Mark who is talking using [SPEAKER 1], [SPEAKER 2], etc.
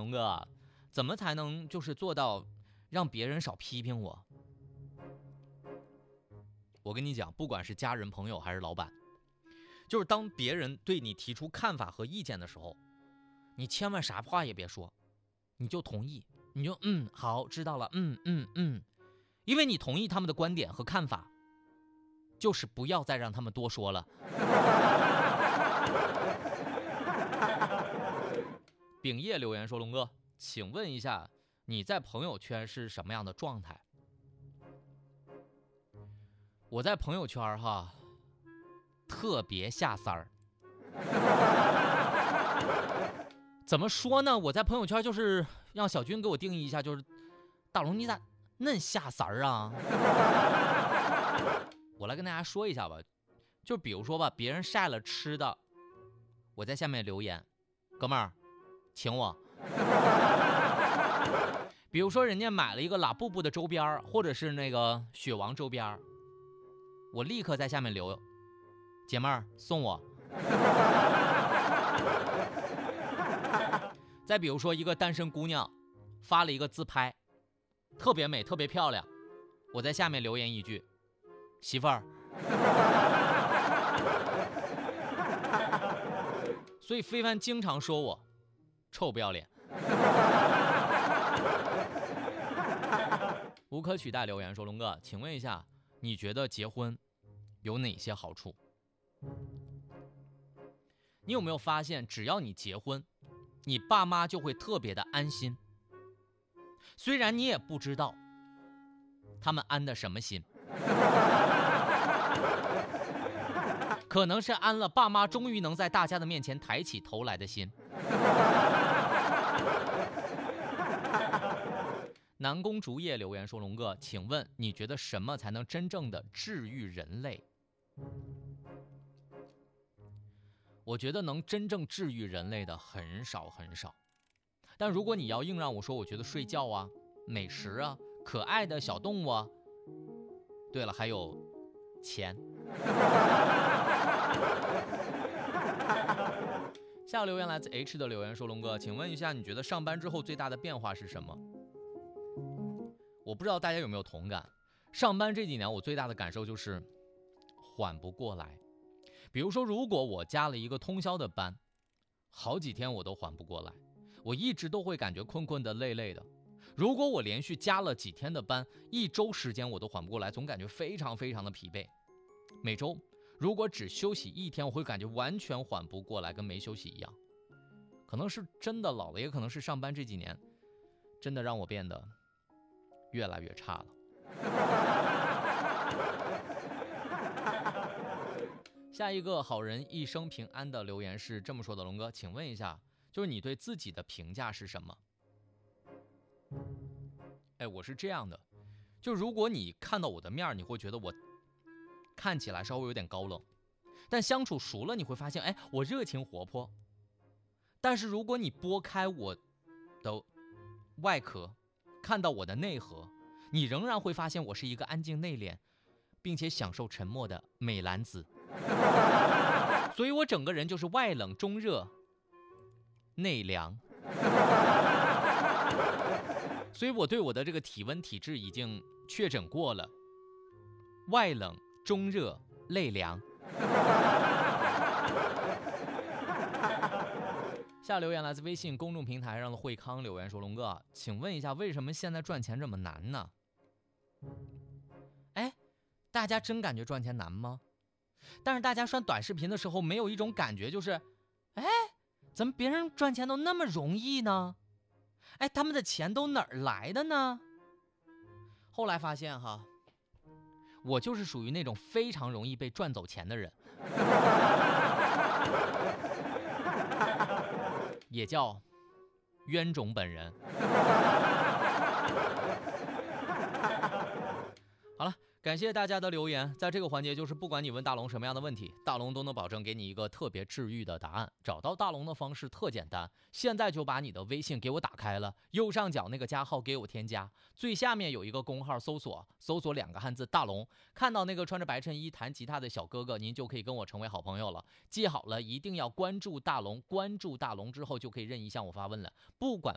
[SPEAKER 1] 龙哥，怎么才能就是做到让别人少批评我？我跟你讲，不管是家人、朋友还是老板，就是当别人对你提出看法和意见的时候，你千万啥话也别说，你就同意，你就好，知道了，因为你同意他们的观点和看法，就是不要再让他们多说了。秉业留言说，龙哥，请问一下，你在朋友圈是什么样的状态？我在朋友圈哈，特别下三儿。怎么说呢？我在朋友圈就是让小军给我定义一下，就是大龙你咋嫩下三儿啊？我来跟大家说一下吧，就比如说吧，别人晒了吃的，我在下面留言，哥们儿，请我。比如说人家买了一个拉布布的周边，或者是那个雪王周边，我立刻在下面留，姐妹儿送我。再比如说一个单身姑娘发了一个自拍，特别美特别漂亮，我在下面留言一句，媳妇儿。所以非凡经常说我臭不要脸。无可取代留言说，龙哥，请问一下，你觉得结婚有哪些好处？你有没有发现，只要你结婚，你爸妈就会特别的安心，虽然你也不知道他们安的什么心，可能是安了爸妈终于能在大家的面前抬起头来的心。南宫竹叶留言说，龙哥，请问你觉得什么才能真正的治愈人类？我觉得能真正治愈人类的很少很少，但如果你要硬让我说，我觉得睡觉啊、美食啊、可爱的小动物啊，对了，还有钱。下留言来自 H 的留言说，龙哥，请问一下，你觉得上班之后最大的变化是什么？我不知道大家有没有同感，上班这几年我最大的感受就是缓不过来。比如说，如果我加了一个通宵的班，好几天我都缓不过来，我一直都会感觉困困的累累的。如果我连续加了几天的班，一周时间我都缓不过来，总感觉非常非常的疲惫。每周如果只休息一天，我会感觉完全缓不过来，跟没休息一样。可能是真的老了，也可能是上班这几年真的让我变得越来越差了。下一个好人一生平安的留言是这么说的，龙哥，请问一下，就是你对自己的评价是什么？我是这样的，就如果你看到我的面，你会觉得我看起来稍微有点高冷，但相处熟了你会发现，我热情活泼。但是如果你拨开我的外壳，看到我的内核，你仍然会发现我是一个安静内敛并且享受沉默的美男子。所以我整个人就是外冷中热内凉。所以我对我的这个体温体质已经确诊过了，外冷中热内凉。下留言来自微信公众平台上的惠康留言说，龙哥，请问一下，为什么现在赚钱这么难呢？大家真感觉赚钱难吗？但是大家刷短视频的时候没有一种感觉，就是怎么别人赚钱都那么容易呢？他们的钱都哪儿来的呢？后来发现哈，我就是属于那种非常容易被赚走钱的人。也叫冤种本人。好了，感谢大家的留言。在这个环节，就是不管你问大龙什么样的问题，大龙都能保证给你一个特别治愈的答案。找到大龙的方式特简单，现在就把你的微信给我打开了，右上角那个加号给我添加，最下面有一个公号搜索2个汉字大龙，看到那个穿着白衬衣弹吉他的小哥哥，您就可以跟我成为好朋友了。记好了，一定要关注大龙，关注大龙之后就可以任意向我发问了，不管